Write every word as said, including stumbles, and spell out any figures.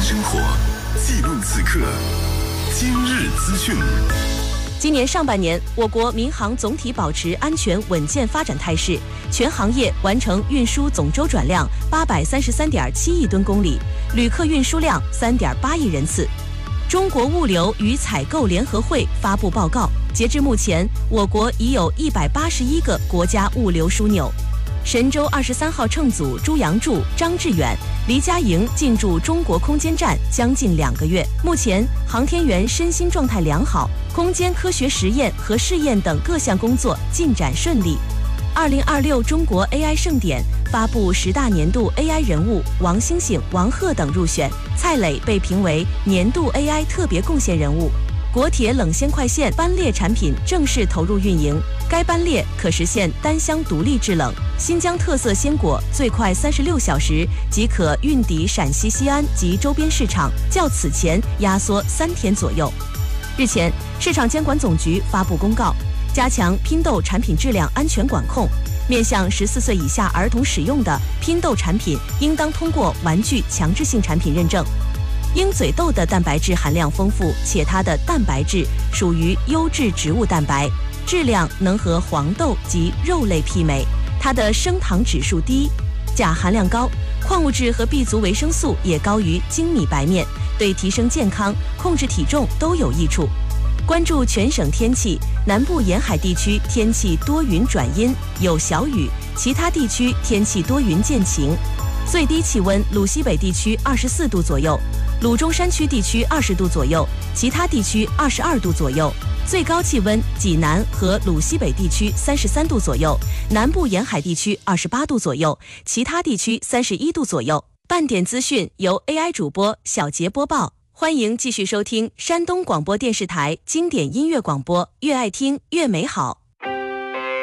生活，记录此刻，今日资讯。 今年上半年，我国民航总体保持安全稳健发展态势，全行业完成运输总周转量八百三十三点七亿吨公里，旅客运输量三点八亿人次。中国物流与采购联合会发布报告，截至目前，我国已有一百八十一个国家物流枢纽。神舟二十三号乘组朱杨柱、张志远、黎佳莹进驻中国空间站将近两个月，目前航天员身心状态良好，空间科学实验和试验等各项工作进展顺利。二零二六中国 A I 盛典发布十大年度 A I 人物，王星星、王鹤等入选，蔡磊被评为年度 A I 特别贡献人物。国铁冷鲜快线班列产品正式投入运营，该班列可实现单箱独立制冷。新疆特色鲜果最快三十六小时即可运抵陕西西安及周边市场，较此前压缩三天左右。日前，市场监管总局发布公告，加强拼豆产品质量安全管控，面向十四岁以下儿童使用的拼豆产品，应当通过玩具强制性产品认证。鹰嘴豆的蛋白质含量丰富，且它的蛋白质属于优质植物蛋白，质量能和黄豆及肉类媲美。它的升糖指数低，钾含量高，矿物质和 B 族维生素也高于精米白面，对提升健康、控制体重都有益处。关注全省天气，南部沿海地区天气多云转阴，有小雨，其他地区天气多云见晴。最低气温，鲁西北地区二十四度左右，鲁中山区地区二十度左右，其他地区二十二度左右。最高气温，济南和鲁西北地区三十三度左右，南部沿海地区二十八度左右，其他地区三十一度左右。半点资讯由 A I 主播小杰播报，欢迎继续收听山东广播电视台经典音乐广播，越爱听越美好。